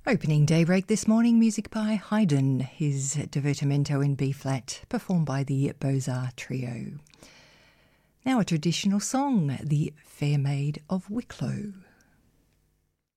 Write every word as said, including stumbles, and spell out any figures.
Opening daybreak this morning, music by Haydn, his Divertimento in B-flat, performed by the Beaux-Arts Trio. Now a traditional song, The Fair Maid of Wicklow.